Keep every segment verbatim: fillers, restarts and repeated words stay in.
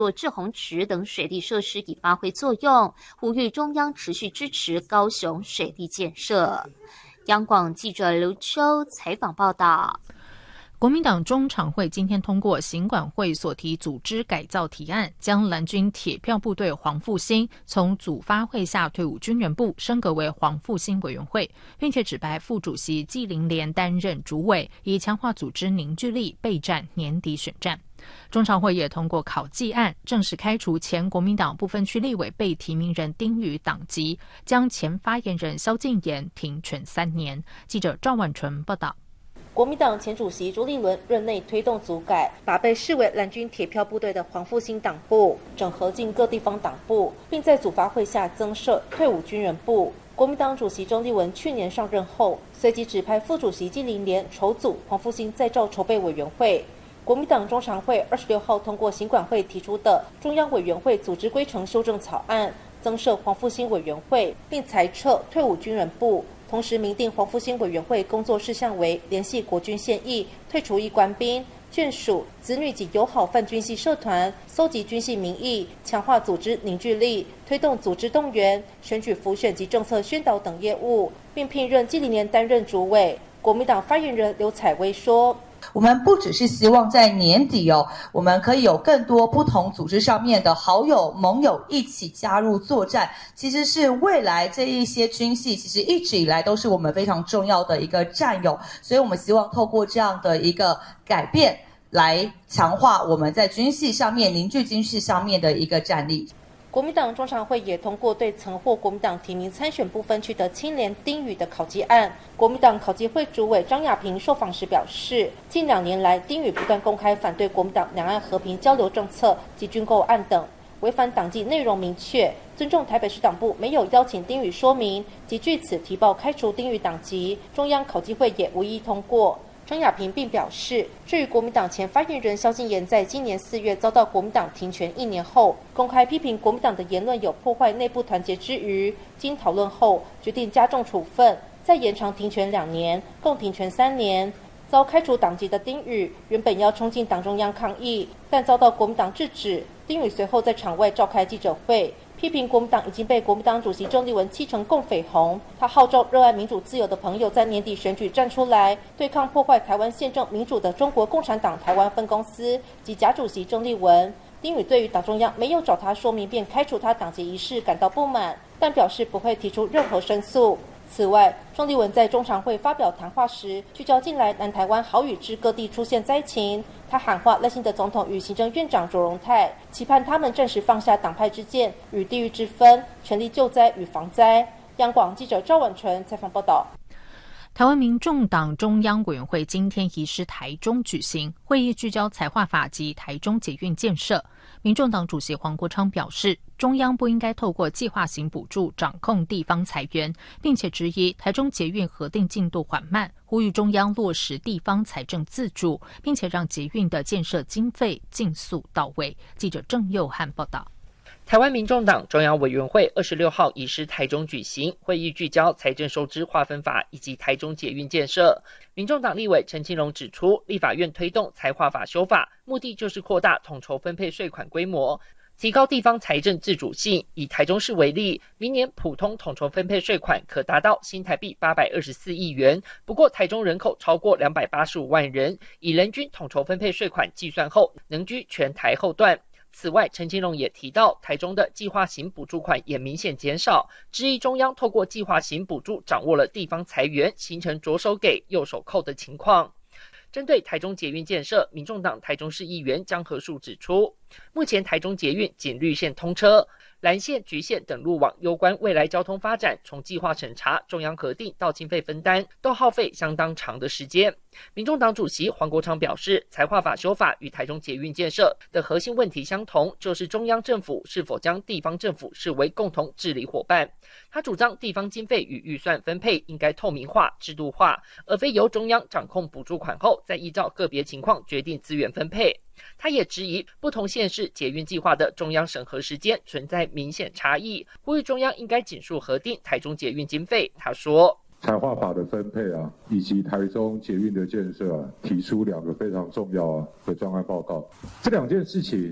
做滞洪池等水利设施已发挥作用，呼吁中央持续支持高雄水利建设。央广记者刘秋采访报道。 国民党中常会今天通过行管会所提组织改造提案，将蓝军铁票部队黄复兴从组发会下退伍军人部升格为黄复兴委员会，并且指派副主席纪凌莲担任主委，以强化组织凝聚力，备战年底选战。中常会也通过考纪案，正式开除前国民党不分区立委被提名人丁宇党籍，将前发言人萧敬言停权三年。记者赵婉纯报道。 国民党前主席朱立伦任内推动组改，把被视为蓝军铁票部队的黄复兴党部整合进各地方党部，并在组发会下增设退伍军人部。国民党主席周立文去年上任后，随即指派副主席纪凌莲筹组黄复兴再造筹备委员会。国民党中常会二十六号通过行管会提出的中央委员会组织规程修正草案，增设黄复兴委员会，并裁撤退伍军人部。同时明定黄复兴委员会工作事项为联系国军现役、退除役官兵、眷属、子女及友好泛军系社团，搜集军系民意，强化组织凝聚力，推动组织动员、选举辅选及政策宣导等业务，并聘任纪凌莲担任主委。国民党发言人刘采薇说， 我们不只是希望在年底哦，我们可以有更多不同组织上面的好友盟友一起加入作战，其实是未来这一些军系其实一直以来都是我们非常重要的一个战友，所以我们希望透过这样的一个改变来强化我们在军系上面凝聚军系上面的一个战力。 国民党中常会也通过对曾获国民党提名参选不分区的青年丁宇的考绩案。国民党考绩会主委张亚平受访时表示，近两年来丁宇不断公开反对国民党两岸和平交流政策及军购案等，违反党纪内容明确，尊重台北市党部没有邀请丁宇说明，及据此提报开除丁宇党籍，中央考绩会也无异通过。张亚平并表示，至于国民党前发言人萧敬言在今年四月遭到国民党停权一年后，公开批评国民党的言论有破坏内部团结之余，经讨论后决定加重处分，再延长停权两年，共停权三年。遭开除党籍的丁宇原本要冲进党中央抗议，但遭到国民党制止。丁宇随后在场外召开记者会，批评国民党已经被国民党主席周立文漆成共匪红。他号召热爱民主自由的朋友在年底选举站出来，对抗破坏台湾宪政民主的中国共产党台湾分公司及假主席周立文。丁宇对于党中央没有找他说明便开除他党籍一事感到不满，但表示不会提出任何申诉。此外，周立文在中常会发表谈话时，聚焦近来南台湾豪雨之各地出现灾情。他喊话赖清德总统与行政院长卓荣泰，期盼他们暂时放下党派之见与地域之分，全力救灾与防灾。央广记者赵婉纯采访报道。 台湾民众党中央委员会今天移师台中举行会议，聚焦财化法及台中捷运建设。民众党主席黄国昌表示，中央不应该透过计划型补助掌控地方财源，并且质疑台中捷运核定进度缓慢，呼吁中央落实地方财政自主，并且让捷运的建设经费尽速到位。记者郑佑汉报道。 台湾民众党中央委员会二十六号移师台中举行会议，聚焦财政收支划分法以及台中捷运建设。民众党立委陈清龙指出，立法院推动财划法修法，目的就是扩大统筹分配税款规模，提高地方财政自主性。以台中市为例，明年普通统筹分配税款可达到新台币八百二十四亿元。不过台中人口超过两百八十五万人，以人均统筹分配税款计算后，能居全台后段。此外，陈清龙也提到，台中的计划型补助款也明显减少，质疑中央透过计划型补助掌握了地方财源，形成左手给右手扣的情况。针对台中捷运建设，民众党台中市议员江和树指出，目前台中捷运仅绿线通车，蓝线、橘线等路网攸关未来交通发展，从计划审查、中央核定到经费分担，都耗费相当长的时间。民众党主席黄国昌表示，财划法修法与台中捷运建设的核心问题相同，就是中央政府是否将地方政府视为共同治理伙伴。他主张地方经费与预算分配应该透明化、制度化，而非由中央掌控补助款后，再依照个别情况决定资源分配。他也质疑不同县市捷运计划的中央审核时间存在明显差异，呼吁中央应该紧速核定台中捷运经费。他说， 财划法的分配啊，以及台中捷运的建设啊，提出两个非常重要啊的专案报告。这两件事情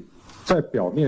在表面